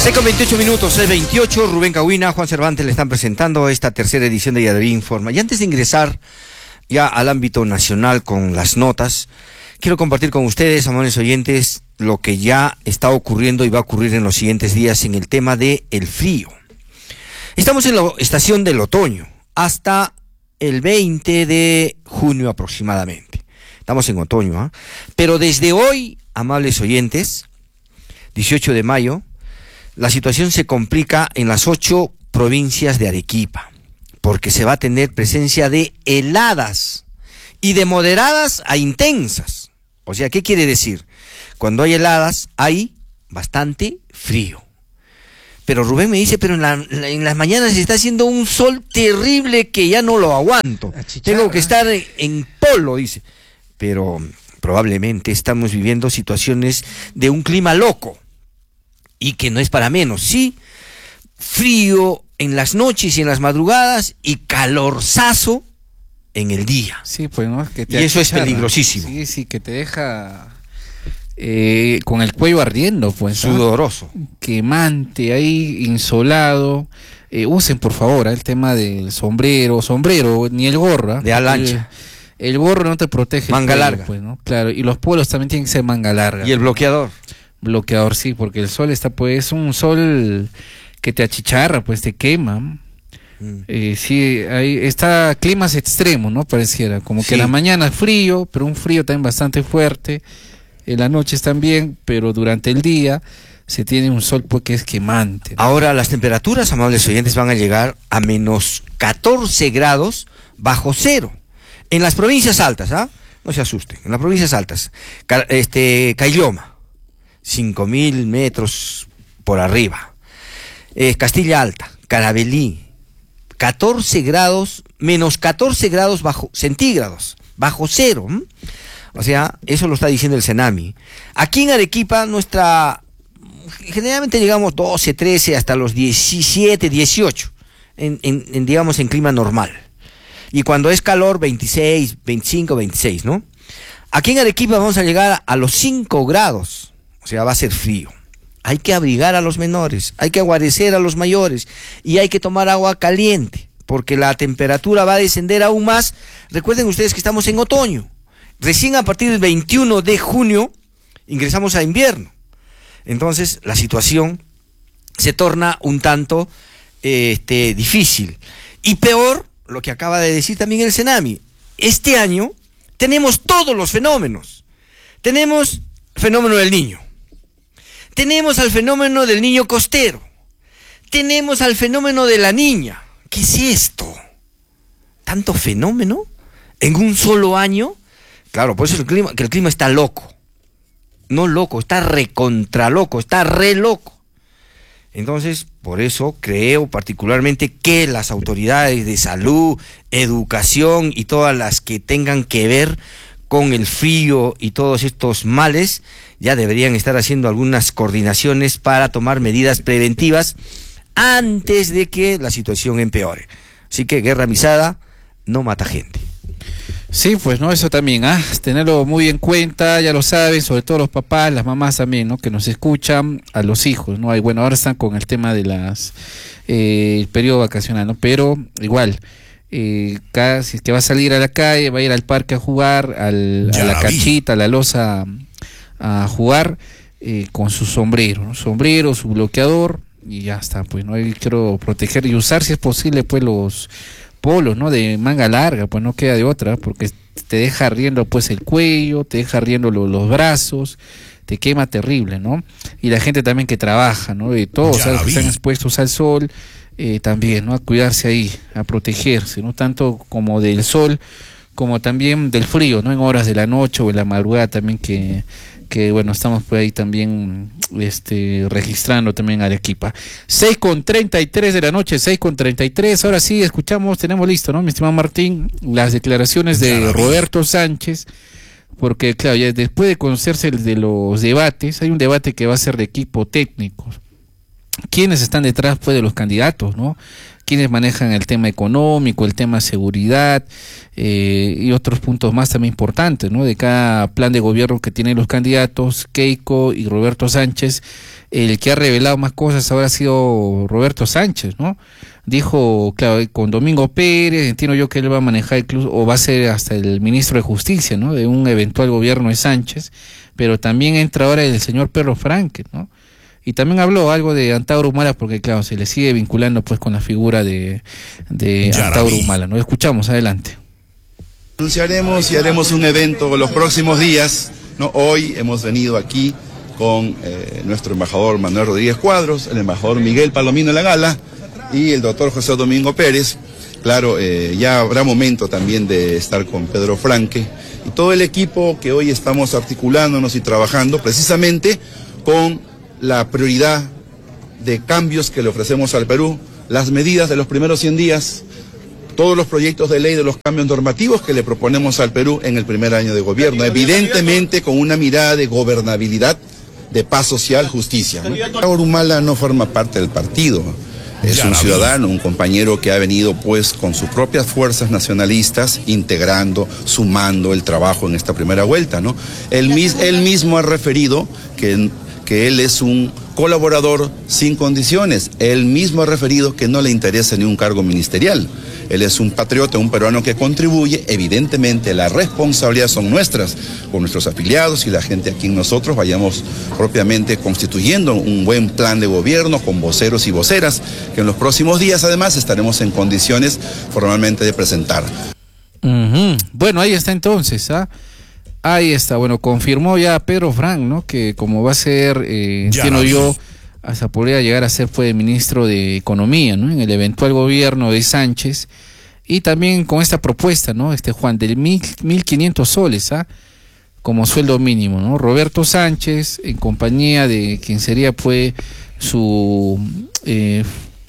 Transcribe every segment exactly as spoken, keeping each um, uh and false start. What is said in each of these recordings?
seis con veintiocho minutos, seis veintiocho, Rubén Cahuina, Juan Cervantes le están presentando esta tercera edición de Yadaví Informa. Y antes de ingresar ya al ámbito nacional con las notas, quiero compartir con ustedes, amables oyentes, lo que ya está ocurriendo y va a ocurrir en los siguientes días en el tema de el frío. Estamos en la estación del otoño, hasta el veinte de junio aproximadamente. Estamos en otoño, ¿eh? Pero desde hoy, amables oyentes, dieciocho de mayo, la situación se complica en las ocho provincias de Arequipa, porque se va a tener presencia de heladas y de moderadas a intensas. O sea, ¿qué quiere decir? Cuando hay heladas, hay bastante frío. Pero Rubén me dice, pero en, la, en las mañanas está haciendo un sol terrible que ya no lo aguanto. Tengo que estar en, en polo, dice. Pero probablemente estamos viviendo situaciones de un clima loco. Y que no es para menos, sí, frío en las noches y en las madrugadas y calorzazo en el día. Sí, pues no, que te y eso achicharra. Es peligrosísimo. Sí, sí, que te deja eh, con el cuello ardiendo, pues. Sudoroso. ¿No? Quemante, ahí, insolado. Eh, usen, por favor, ¿eh? el tema del sombrero, sombrero, ni el gorro. ¿eh? De ala ancha. El, el gorro no te protege. Manga el cuello, larga. Pues, ¿no? Claro, y los polos también tienen que ser manga larga. Y el bloqueador. Bloqueador, sí, porque el sol está, pues, un sol que te achicharra, pues, te quema. Mm. Eh, sí, hay, está climas extremos, ¿no? Pareciera, como sí. Que en la mañana frío, pero un frío también bastante fuerte, en las noches también, pero durante el día se tiene un sol, pues, que es quemante, ¿no? Ahora, las temperaturas, amables oyentes, van a llegar a menos catorce grados bajo cero, en las provincias altas, ¿ah? No se asusten, en las provincias altas, este, Caylloma, cinco mil metros por arriba. Eh, Castilla Alta, Carabelí, catorce grados, menos catorce grados bajo centígrados, bajo cero. ¿m? O sea, eso lo está diciendo el Senami. Aquí en Arequipa, nuestra, generalmente llegamos doce, trece, hasta los diecisiete, dieciocho, en, en, en, digamos, en clima normal. Y cuando es calor, veintiséis, veinticinco, veintiséis, ¿no? Aquí en Arequipa vamos a llegar a los cinco grados. O sea, va a ser frío. Hay que abrigar a los menores, hay que aguarecer a los mayores y hay que tomar agua caliente, porque la temperatura va a descender aún más. Recuerden ustedes que estamos en otoño. Recién a partir del veintiuno de junio ingresamos a invierno. Entonces, la situación se torna un tanto eh, este, difícil. Y peor, lo que acaba de decir también el Senami. Este año tenemos todos los fenómenos. Tenemos el fenómeno del niño. Tenemos al fenómeno del niño costero. Tenemos al fenómeno de la niña. ¿Qué es esto? ¿Tanto fenómeno en un solo año? Claro, por eso el clima, que el clima está loco. No loco, está recontra loco, está re loco. Entonces, por eso creo particularmente que las autoridades de salud, educación y todas las que tengan que ver con el frío y todos estos males, ya deberían estar haciendo algunas coordinaciones para tomar medidas preventivas antes de que la situación empeore. Así que guerra misada no mata gente. Sí, pues, ¿no? Eso también, ¿ah? Tenerlo muy en cuenta, ya lo saben, sobre todo los papás, las mamás también, ¿no? Que nos escuchan, a los hijos, ¿no? Y bueno, ahora están con el tema de las, eh, el periodo vacacional, ¿no? Pero igual, Eh, cada, si es que va a salir a la calle, va a ir al parque a jugar, al, a la canchita, a la losa a jugar, eh, con su sombrero, ¿no? Sombrero, su bloqueador, y ya está, pues, ¿no? Yo quiero proteger y usar, si es posible, pues, los polos, ¿no? De manga larga, pues no queda de otra, porque te deja riendo, pues, el cuello, te deja riendo lo, los brazos, te quema terrible, ¿no? Y la gente también que trabaja, ¿no? Y todos, ¿sabes? Que están expuestos al sol, Eh, también, ¿no? A cuidarse ahí, a protegerse, no tanto como del sol, como también del frío, ¿no? En horas de la noche o en la madrugada también que, que bueno, estamos por ahí también este registrando también Arequipa. seis con treinta y tres de la noche, seis con treinta y tres, ahora sí escuchamos, tenemos listo, ¿no? Mi estimado Martín, las declaraciones de Roberto Sánchez, porque claro, ya después de conocerse el de los debates, hay un debate que va a ser de equipo técnico. ¿Quiénes están detrás, pues, de los candidatos, no? quienes manejan el tema económico, el tema seguridad eh, y otros puntos más también importantes, ¿no? De cada plan de gobierno que tienen los candidatos, Keiko y Roberto Sánchez, el que ha revelado más cosas ahora ha sido Roberto Sánchez, ¿no? Dijo, claro, con Domingo Pérez, entiendo yo que él va a manejar incluso, o va a ser hasta el ministro de Justicia, ¿no? De un eventual gobierno de Sánchez, pero también entra ahora el señor Pedro Franque, ¿no? Y también habló algo de Antauro Humala, porque claro, se le sigue vinculando pues con la figura de, de Antauro Humala, ¿no? Escuchamos, adelante. Anunciaremos y haremos un evento los próximos días, ¿no? Hoy hemos venido aquí con eh, nuestro embajador Manuel Rodríguez Cuadros, el embajador Miguel Palomino Lagala y el doctor José Domingo Pérez. Claro, eh, ya habrá momento también de estar con Pedro Franque y todo el equipo que hoy estamos articulándonos y trabajando precisamente con la prioridad de cambios que le ofrecemos al Perú, las medidas de los primeros cien días, todos los proyectos de ley de los cambios normativos que le proponemos al Perú en el primer año de gobierno, evidentemente con una mirada de gobernabilidad, de paz social, justicia, ¿no? Antauro Humala no forma parte del partido, es un ciudadano, un compañero que ha venido pues con sus propias fuerzas nacionalistas, integrando, sumando el trabajo en esta primera vuelta, ¿no? Él, mis, él mismo ha referido que, que él es un colaborador sin condiciones, él mismo ha referido que no le interesa ni un cargo ministerial. Él es un patriota, un peruano que contribuye, evidentemente las responsabilidades son nuestras, con nuestros afiliados y la gente a quien nosotros vayamos propiamente constituyendo un buen plan de gobierno con voceros y voceras, que en los próximos días además estaremos en condiciones formalmente de presentar. Uh-huh. Bueno, ahí está entonces, ¿ah? Ahí está, bueno, confirmó ya Pedro Frank, ¿no? Que como va a ser, eh, entiendo yo, hasta podría llegar a ser fue ministro de Economía, ¿no? En el eventual gobierno de Sánchez, y también con esta propuesta, ¿no? Este Juan, del mil, mil quinientos soles, ¿ah? Como sueldo mínimo, ¿no? Roberto Sánchez, en compañía de quien sería, pues, su eh,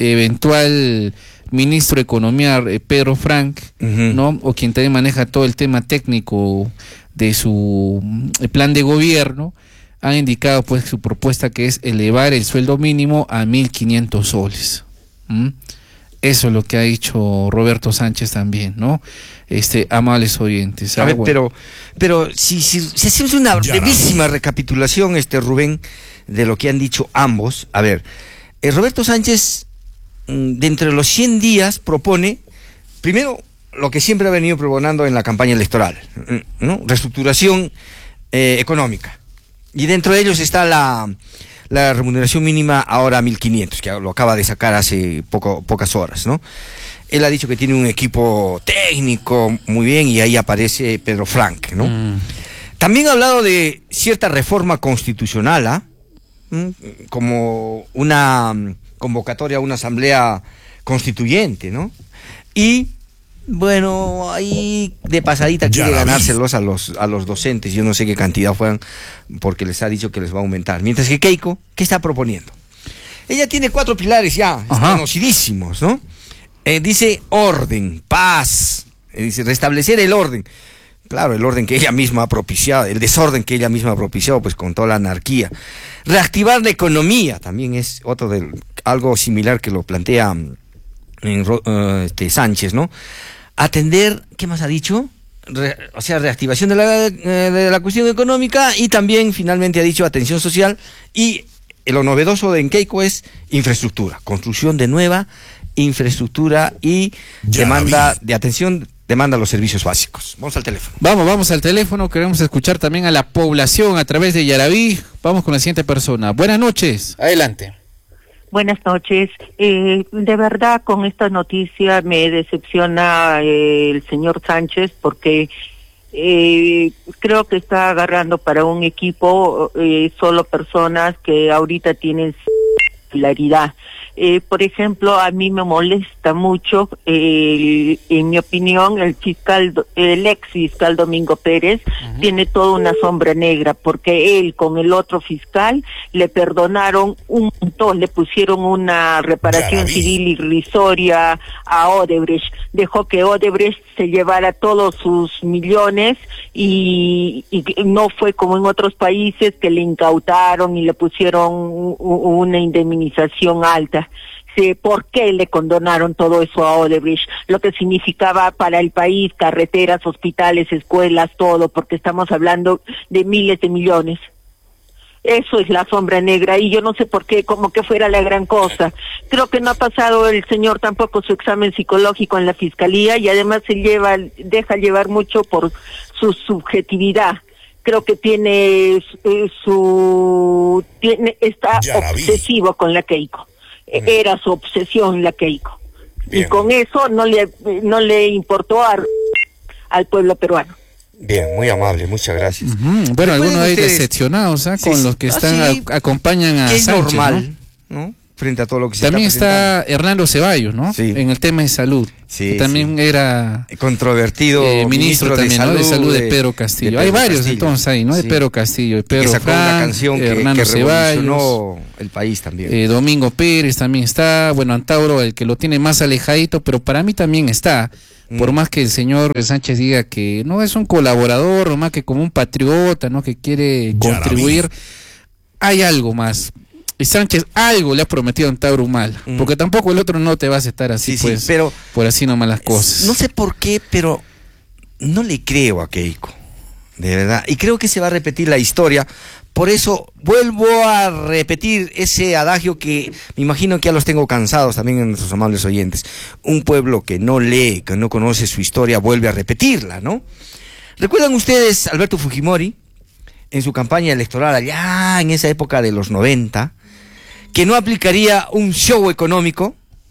eventual ministro de Economía, eh, Pedro Frank, uh-huh. ¿no? O quien también maneja todo el tema técnico de su eh, plan de gobierno, han indicado pues su propuesta, que es elevar el sueldo mínimo a mil quinientos soles. ¿Mm? Eso es lo que ha dicho Roberto Sánchez también, ¿no? Este, amables oyentes. A ver, bueno. pero, pero si, si, si hacemos una brevísima recapitulación, este Rubén, de lo que han dicho ambos. A ver, eh, Roberto Sánchez, de entre los cien días, propone, primero, lo que siempre ha venido proponiendo en la campaña electoral, ¿no? Reestructuración eh, económica. Y dentro de ellos está la, la remuneración mínima ahora a mil quinientos, que lo acaba de sacar hace poco, pocas horas, ¿no? Él ha dicho que tiene un equipo técnico muy bien, y ahí aparece Pedro Franque, ¿no? Mm. También ha hablado de cierta reforma constitucional, ¿ah? ¿Mm? Como una convocatoria a una asamblea constituyente, ¿no? Y bueno, ahí de pasadita quiere ganárselos a los a los docentes. Yo no sé qué cantidad fueran, porque les ha dicho que les va a aumentar. Mientras que Keiko, ¿qué está proponiendo? Ella tiene cuatro pilares ya, conocidísimos, ¿no? Eh, dice orden, paz, eh, dice restablecer el orden. Claro, el orden que ella misma ha propiciado, el desorden que ella misma ha propiciado, pues con toda la anarquía. Reactivar la economía, también es otro del, algo similar que lo plantea en, uh, este, Sánchez, ¿no? Atender, ¿qué más ha dicho? Re, o sea, reactivación de la, eh, de la cuestión económica, y también finalmente ha dicho atención social, y lo novedoso de Keiko es infraestructura, construcción de nueva infraestructura y ya demanda de atención, demanda los servicios básicos. Vamos al teléfono. Vamos, vamos al teléfono, queremos escuchar también a la población a través de Yaraví. Vamos con la siguiente persona. Buenas noches, adelante. Buenas noches. Eh, de verdad, con esta noticia me decepciona eh, el señor Sánchez, porque eh, creo que está agarrando para un equipo eh, solo personas que ahorita tienen claridad. Eh, por ejemplo, a mí me molesta mucho, eh, en mi opinión, el fiscal, el ex fiscal Domingo Pérez, uh-huh. tiene toda una sombra negra, porque él con el otro fiscal le perdonaron un montón, le pusieron una reparación civil irrisoria a Odebrecht, dejó que Odebrecht se llevara todos sus millones, y, y no fue como en otros países que le incautaron y le pusieron una indemnización alta. explica eh, por qué le condonaron todo eso a Odebrecht, lo que significaba para el país, carreteras, hospitales, escuelas, todo, porque estamos hablando de miles de millones. Eso es la sombra negra, y yo no sé por qué, como que fuera la gran cosa. Creo que no ha pasado el señor tampoco su examen psicológico en la fiscalía, y además se lleva, deja llevar mucho por su subjetividad. Creo que tiene eh, su, tiene, está obsesivo con la Keiko. Mm. Era su obsesión la Keiko. Bien. Y con eso no le, no le importó a, al pueblo peruano. Bien, muy amable, muchas gracias. Uh-huh. Bueno, algunos hay decepcionados, ¿eh? Sí, con los que están ah, sí, a, acompañan a es Sánchez, normal, ¿no? ¿no? Frente a todo lo que se también está, está Hernando Ceballos, ¿no? Sí. En el tema de salud. Sí, que también sí. era controvertido eh, ministro, ministro también, de salud, ¿no? De salud de, de Pedro Castillo. De Pedro hay varios Castillo. Entonces ahí, ¿no? Sí. De Pedro Castillo, de Pedro que sacó Frank, una canción que, Hernando que Ceballos, el país también. Eh, Domingo Pérez también está, bueno, Antauro, el que lo tiene más alejadito, pero para mí también está. Por más que el señor Sánchez diga que no es un colaborador, más que como un patriota, ¿no? Que quiere contribuir, hay algo más. Y Sánchez algo le ha prometido a Antauro Humala, mm. porque tampoco el otro no te va a aceptar así, sí, pues, sí, pero por así nomás las cosas. No sé por qué, pero no le creo a Keiko, de verdad. Y creo que se va a repetir la historia. Por eso vuelvo a repetir ese adagio que me imagino que ya los tengo cansados también en nuestros amables oyentes. Un pueblo que no lee, que no conoce su historia, vuelve a repetirla, ¿no? ¿Recuerdan ustedes Alberto Fujimori en su campaña electoral allá en esa época de los noventa, que no aplicaría un show económico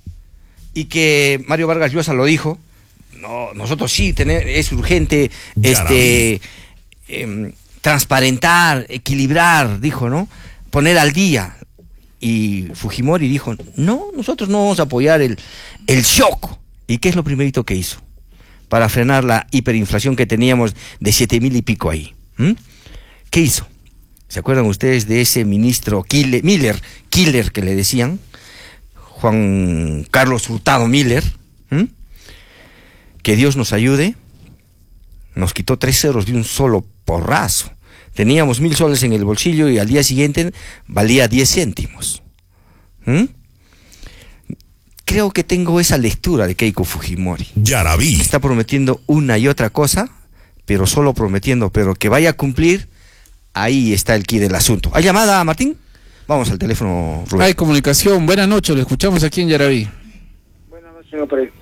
y que Mario Vargas Llosa lo dijo? No, nosotros sí, tener, es urgente este... Eh, transparentar, equilibrar, dijo, ¿no? Poner al día. Y Fujimori dijo, no, nosotros no vamos a apoyar el, el shock. ¿Y qué es lo primerito que hizo? Para frenar la hiperinflación que teníamos de siete mil y pico ahí. ¿Mm? ¿Qué hizo? ¿Se acuerdan ustedes de ese ministro Killer, Miller, Killer que le decían? Juan Carlos Hurtado Miller. ¿Mm? Que Dios nos ayude. Nos quitó tres ceros de un solo porrazo. Teníamos mil soles en el bolsillo y al día siguiente valía diez céntimos. ¿Mm? Creo que tengo esa lectura de Keiko Fujimori. Ya la vi. Está prometiendo una y otra cosa, pero solo prometiendo, pero que vaya a cumplir, ahí está el quid del asunto. ¿Hay llamada, Martín? Vamos al teléfono, Rubén. Hay comunicación. Buenas noches, lo escuchamos aquí en Yaraví. Buenas noches, señor Pérez.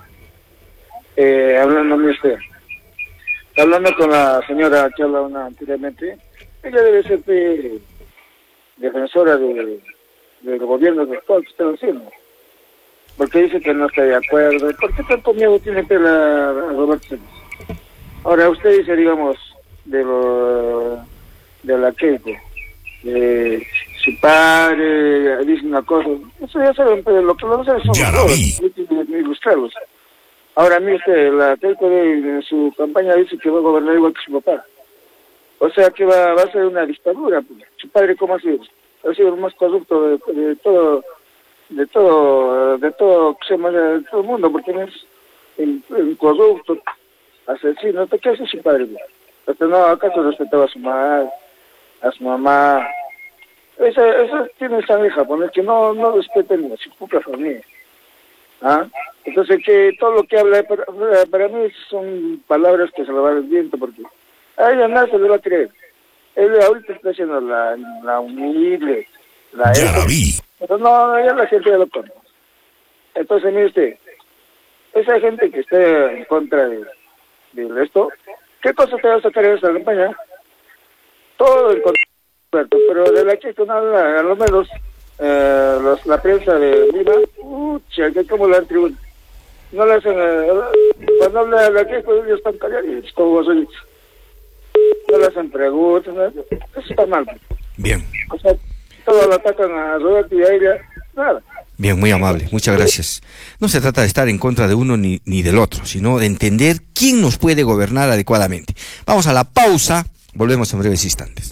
Eh, hablando de usted. Hablando con la señora que habla una anteriormente, ella debe ser de, defensora de, del gobierno de todo que está haciendo. Porque dice que no está de acuerdo. ¿Por qué tanto miedo tiene que la, la Roberto Sánchez? Ahora, usted dice, digamos, de lo de la Keiko, de su padre, dice una cosa. Eso ya saben, pero lo que lo hacen son todos, ilustrarlos. Ahora, mire usted, la Keiko de su campaña dice que va a gobernar igual que su papá. O sea que va, va a ser una dictadura. Pues. Su padre, ¿cómo ha sido? Ha sido el más corrupto de, de todo, de todo, de todo, de todo el mundo, porque no es el, el corrupto, asesino. ¿Qué hace su padre? Hasta no, acaso respetaba a su madre, a su mamá. Esa, esa tiene esa hija, poner que no, no respeten a su propia familia. ¿Ah? Entonces que todo lo que habla para, para mí son palabras que se le va al viento, porque a ella nada se le va a creer. Él ahorita está haciendo la, la humilde, la ya la vi. Pero no, ya la gente ya lo conoce. Entonces mire usted, esa gente que esté en contra de, de esto, ¿qué cosa te va a sacar en esta campaña? Todo en contra, pero de la que con a lo menos Eh, los, la prensa de Lima, ucha, que como la tribuna, no le hacen, eh, cuando habla la que ellos están calladitos como vosotros, no le hacen preguntas, ¿no? Eso está mal. Bien. O sea, todos lo atacan a Roberto y a ella, nada. Bien, muy amable, muchas gracias. No se trata de estar en contra de uno ni, ni del otro, sino de entender quién nos puede gobernar adecuadamente. Vamos a la pausa, volvemos en breves instantes.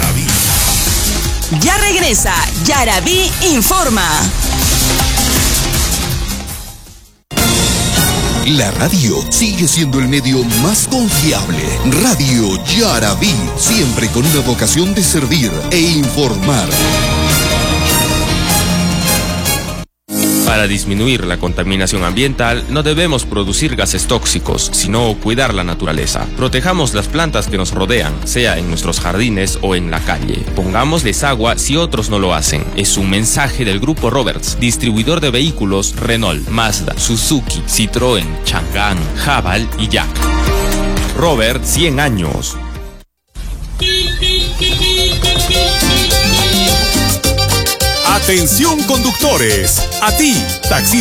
Ya regresa Yaraví Informa. La radio sigue siendo el medio más confiable. Radio Yaraví, siempre con una vocación de servir e informar. Para disminuir la contaminación ambiental, no debemos producir gases tóxicos, sino cuidar la naturaleza. Protejamos las plantas que nos rodean, sea en nuestros jardines o en la calle. Pongámosles agua si otros no lo hacen. Es un mensaje del Grupo Roberts, distribuidor de vehículos Renault, Mazda, Suzuki, Citroën, Chang'an, Haval y Jack. Robert, cien años. Atención conductores, a ti, taxi.